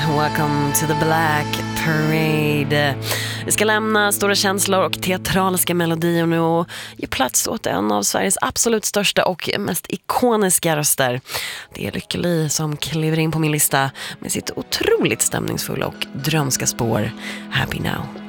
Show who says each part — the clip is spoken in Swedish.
Speaker 1: Welcome to the Black Parade. Vi ska lämna stora känslor och teatraliska melodier nu och ge plats åt en av Sveriges absolut största och mest ikoniska röster. Det är Lykke Li som kliver in på min lista med sitt otroligt stämningsfulla och drömska spår Happy Now.